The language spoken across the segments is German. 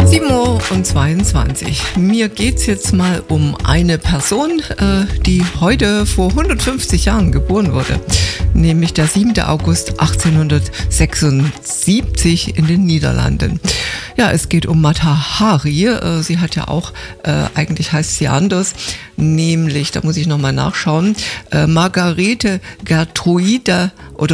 7:22 Uhr. Mir geht's jetzt mal um eine Person, die heute vor 150 Jahren geboren wurde, nämlich der 7. August 1876 in den Niederlanden. Ja, es geht um Mata Hari. Sie hat ja auch, eigentlich heißt sie anders, nämlich, da muss ich nochmal nachschauen, Margarete Gertruida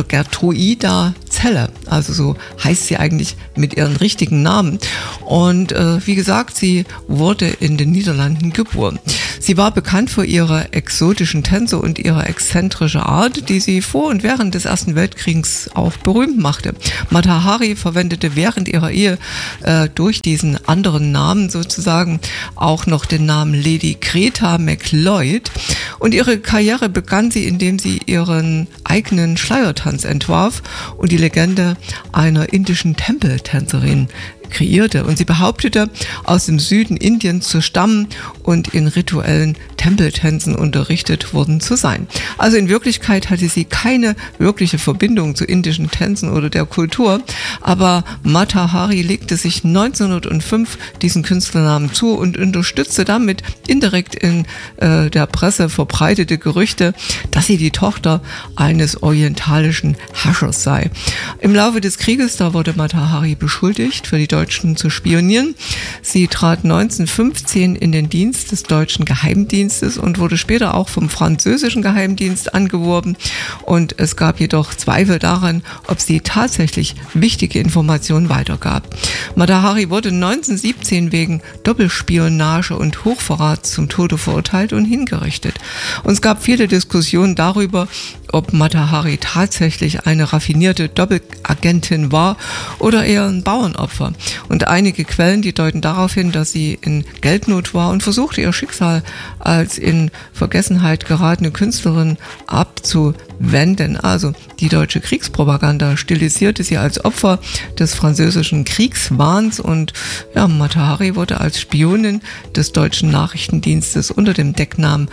Zelle. Also so heißt sie eigentlich mit ihrem richtigen Namen. Und wie gesagt, sie wurde in den Niederlanden geboren. Sie war bekannt für ihre exotischen Tänze und ihre exzentrische Art, die sie vor und während des Ersten Weltkriegs auch berühmt machte. Mata Hari verwendete während ihrer Ehe durch diesen anderen Namen sozusagen auch noch den Namen Lady Greta MacLeod. Und ihre Karriere begann sie, indem sie ihren eigenen Schleiertanz entwarf und die Legende einer indischen Tempeltänzerin kreierte. Und sie behauptete, aus dem Süden Indiens zu stammen und in rituellen Tempeltänzen unterrichtet worden zu sein. Also in Wirklichkeit hatte sie keine wirkliche Verbindung zu indischen Tänzen oder der Kultur, aber Mata Hari legte sich 1905 diesen Künstlernamen zu und unterstützte damit indirekt in der Presse verbreitete Gerüchte, dass sie die Tochter eines orientalischen Herrschers sei. Im Laufe des Krieges, da wurde Mata Hari beschuldigt, für die Deutschen zu spionieren. Sie trat 1915 in den Dienst des deutschen Geheimdienstes und wurde später auch vom französischen Geheimdienst angeworben. Und es gab jedoch Zweifel daran, ob sie tatsächlich wichtige Informationen weitergab. Mata Hari wurde 1917 wegen Doppelspionage und Hochverrats zum Tode verurteilt und hingerichtet. Und es gab viele Diskussionen darüber, ob Mata Hari tatsächlich eine raffinierte Doppelagentin war oder eher ein Bauernopfer. Und einige Quellen, die deuten darauf hin, dass sie in Geldnot war und versuchte, ihr Schicksal als in Vergessenheit geratene Künstlerin abzuwenden. Also die deutsche Kriegspropaganda stilisierte sie als Opfer des französischen Kriegswahns und ja, Mata Hari wurde als Spionin des deutschen Nachrichtendienstes unter dem Decknamen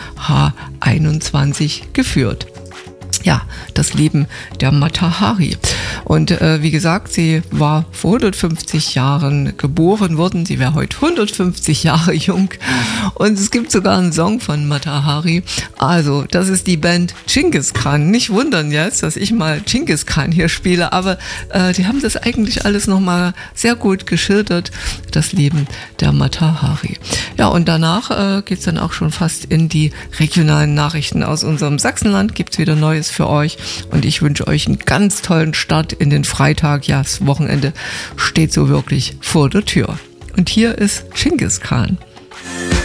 H21 geführt. Ja, das Leben der Mata Hari. Und wie gesagt, sie war vor 150 Jahren geboren worden. Sie wäre heute 150 Jahre jung. Und es gibt sogar einen Song von Mata Hari. Also, das ist die Band Genghis Khan. Nicht wundern jetzt, dass ich mal Genghis Khan hier spiele. Aber die haben das eigentlich alles nochmal sehr gut geschildert, das Leben der Mata Hari. Ja, und danach geht's dann auch schon fast in die regionalen Nachrichten aus unserem Sachsenland. Gibt's wieder Neues für euch und ich wünsche euch einen ganz tollen Start in den Freitag. Ja, das Wochenende steht so wirklich vor der Tür. Und hier ist Genghis Khan.